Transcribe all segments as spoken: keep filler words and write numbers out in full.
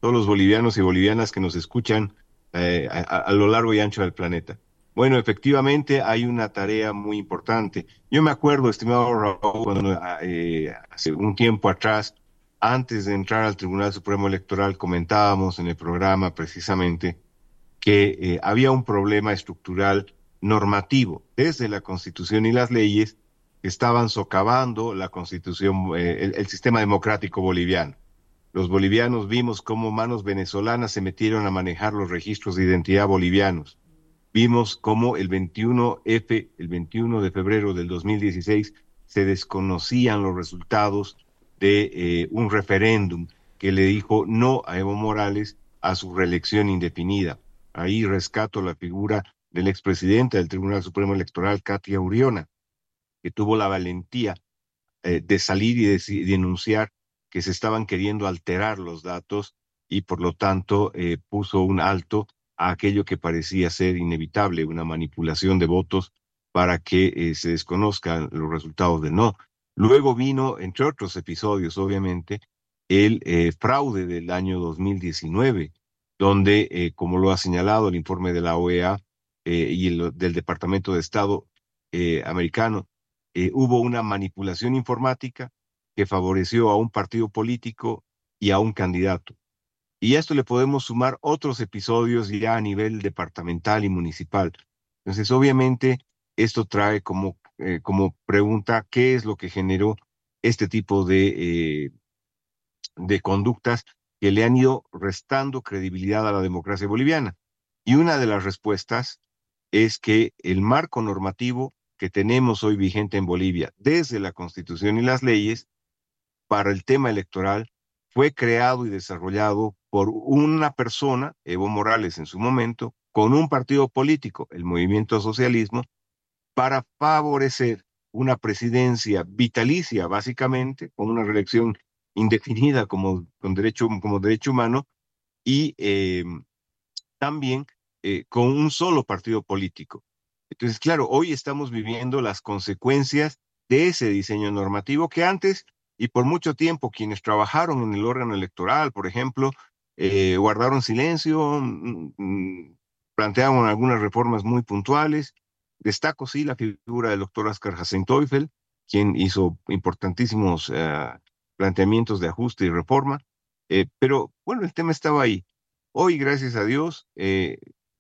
todos los bolivianos y bolivianas que nos escuchan eh, a, a lo largo y ancho del planeta. Bueno, efectivamente hay una tarea muy importante. Yo me acuerdo, estimado Raúl, cuando eh, hace un tiempo atrás, antes de entrar al Tribunal Supremo Electoral, comentábamos en el programa precisamente que eh, había un problema estructural normativo desde la Constitución y las leyes que estaban socavando la Constitución, eh, el, el sistema democrático boliviano. Los bolivianos vimos cómo manos venezolanas se metieron a manejar los registros de identidad bolivianos. Vimos cómo el veintiuno F, el veintiuno de febrero del dos mil dieciséis, se desconocían los resultados de eh, un referéndum que le dijo no a Evo Morales a su reelección indefinida. Ahí rescato la figura del expresidente del Tribunal Supremo Electoral, Katia Uriona, que tuvo la valentía eh, de salir y de denunciar que se estaban queriendo alterar los datos y por lo tanto eh, puso un alto a aquello que parecía ser inevitable, una manipulación de votos para que eh, se desconozcan los resultados del no. Luego vino, entre otros episodios, obviamente, el eh, fraude del año dos mil diecinueve, donde, eh, como lo ha señalado el informe de la O E A eh, y el, del Departamento de Estado eh, americano, eh, hubo una manipulación informática que favoreció a un partido político y a un candidato. Y a esto le podemos sumar otros episodios ya a nivel departamental y municipal. Entonces, obviamente, esto trae como, eh, como pregunta, ¿qué es lo que generó este tipo de, eh, de conductas que le han ido restando credibilidad a la democracia boliviana? Y una de las respuestas es que el marco normativo que tenemos hoy vigente en Bolivia, desde la Constitución y las leyes, para el tema electoral, fue creado y desarrollado por una persona, Evo Morales en su momento, con un partido político, el Movimiento Socialismo, para favorecer una presidencia vitalicia, básicamente, con una reelección indefinida como, con derecho, como derecho humano, y eh, también eh, con un solo partido político. Entonces, claro, hoy estamos viviendo las consecuencias de ese diseño normativo que antes y por mucho tiempo quienes trabajaron en el órgano electoral, por ejemplo, eh, guardaron silencio, mm, mm, planteaban algunas reformas muy puntuales. Destaco, sí, la figura del doctor Oscar Hassenteufel, quien hizo importantísimos eh, planteamientos de ajuste y reforma, eh, pero bueno, el tema estaba ahí. Hoy, gracias a Dios, eh,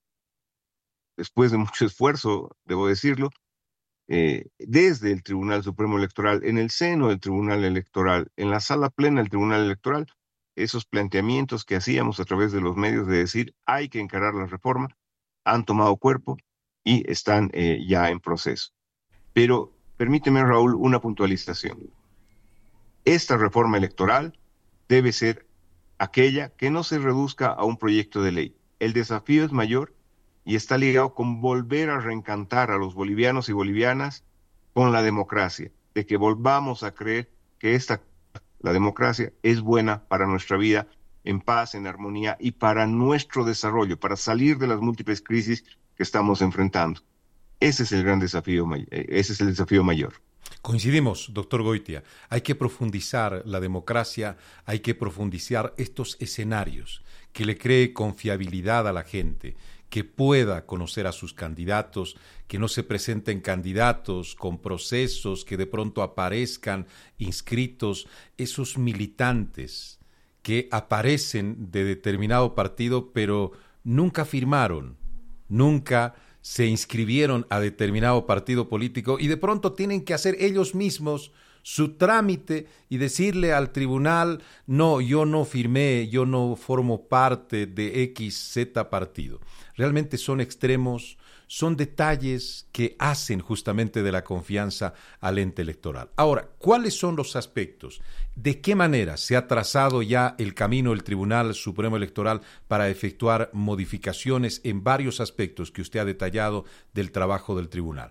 después de mucho esfuerzo, debo decirlo, eh, desde el Tribunal Supremo Electoral, en el seno del Tribunal Electoral, en la sala plena del Tribunal Electoral, esos planteamientos que hacíamos a través de los medios de decir hay que encarar la reforma, han tomado cuerpo y están eh, ya en proceso. Pero permíteme, Raúl, una puntualización. Esta reforma electoral debe ser aquella que no se reduzca a un proyecto de ley. El desafío es mayor y está ligado con volver a reencantar a los bolivianos y bolivianas con la democracia, de que volvamos a creer que esta, la democracia es buena para nuestra vida en paz, en armonía y para nuestro desarrollo, para salir de las múltiples crisis que estamos enfrentando. Ese es el gran desafío, ese es el desafío mayor. Coincidimos, doctor Goitia. Hay que profundizar la democracia, hay que profundizar estos escenarios, que le cree confiabilidad a la gente, que pueda conocer a sus candidatos, que no se presenten candidatos con procesos, que de pronto aparezcan inscritos esos militantes que aparecen de determinado partido, pero nunca firmaron, nunca se inscribieron a determinado partido político y de pronto tienen que hacer ellos mismos su trámite y decirle al tribunal, no, yo no firmé, yo no formo parte de X, Z partido. Realmente son extremos, son detalles que hacen justamente de la confianza al ente electoral. Ahora, ¿cuáles son los aspectos? ¿De qué manera se ha trazado ya el camino del Tribunal Supremo Electoral para efectuar modificaciones en varios aspectos que usted ha detallado del trabajo del tribunal?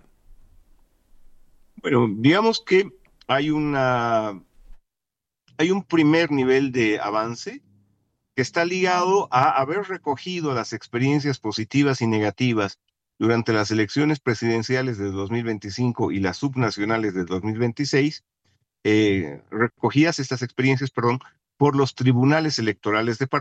Bueno, digamos que hay una, hay un primer nivel de avance que está ligado a haber recogido las experiencias positivas y negativas durante las elecciones presidenciales de dos mil veinticinco y las subnacionales de dos mil veintiséis, eh, recogidas estas experiencias, perdón, por los tribunales electorales departamentales